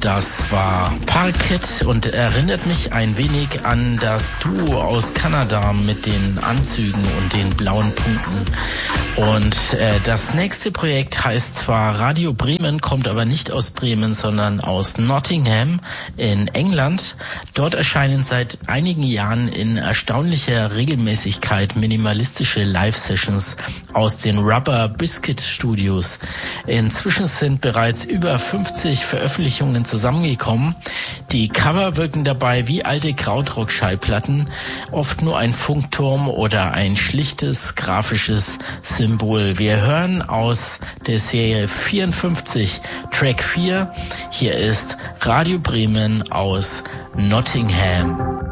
Das war Parkett und erinnert mich ein wenig an das Duo aus Kanada mit den Anzügen und den blauen Punkten. Und das nächste Projekt heißt zwar Radio Bremen, kommt aber nicht aus Bremen, sondern aus Nottingham in England. Dort erscheinen seit einigen Jahren in erstaunlicher Regelmäßigkeit minimalistische Live-Sessions aus den Rubber Biscuit Studios. Inzwischen sind bereits über 50 Veröffentlichungen zusammengekommen. Die Cover wirken dabei wie alte Krautrock-Schallplatten, oft nur ein Funkturm oder ein schlichtes grafisches Symbol. Wir hören aus der Serie 54 Track 4. Hier ist Radio Bremen aus Nottingham.